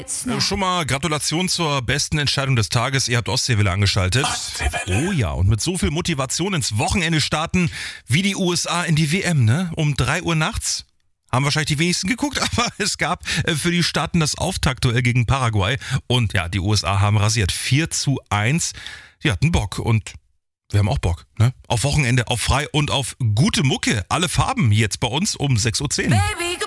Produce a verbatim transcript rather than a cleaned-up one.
Äh, schon mal Gratulation zur besten Entscheidung des Tages. Ihr habt Ostseewelle angeschaltet. Ostseewelle. Oh ja, und mit so viel Motivation ins Wochenende starten wie die U S A in die W M, ne? Um drei Uhr nachts. Haben wahrscheinlich die wenigsten geguckt, aber es gab äh, für die Staaten das Auftaktduell gegen Paraguay. Und ja, die U S A haben rasiert. vier zu eins. Die hatten Bock und wir haben auch Bock, ne? Auf Wochenende, auf frei und auf gute Mucke. Alle Farben jetzt bei uns um sechs Uhr zehn. Baby,